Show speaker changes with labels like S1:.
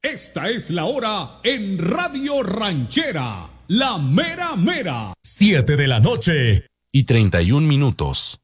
S1: Esta es la hora en Radio Ranchera, la mera mera.
S2: 7 de la noche y 31 minutos.